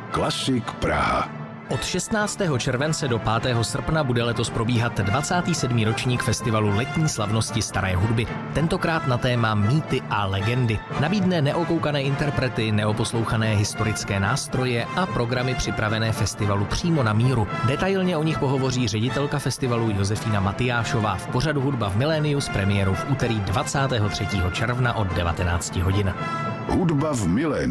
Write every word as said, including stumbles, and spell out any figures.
Klasik Praha. Od šestnáctého července do pátého srpna bude letos probíhat dvacátý sedmý ročník festivalu letní slavnosti staré hudby. Tentokrát na téma mýty a legendy. Nabídne neokoukané interprety, neoposlouchané historické nástroje a programy připravené festivalu přímo na míru. Detailně o nich pohovoří ředitelka festivalu Josefína Matyášová v pořadu Hudba v miléniu s premiérou v úterý dvacátého třetího června od devatenácti hodin. Hudba v miléniu.